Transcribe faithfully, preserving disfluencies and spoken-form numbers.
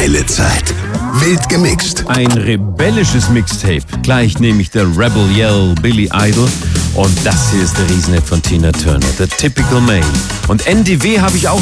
Geile Zeit. Wild gemixt. Ein rebellisches Mixtape. Gleich nehme ich der Rebel Yell Billy Idol. Und das hier ist der Riesenhit von Tina Turner, The Typical Male. Und N D W habe ich auch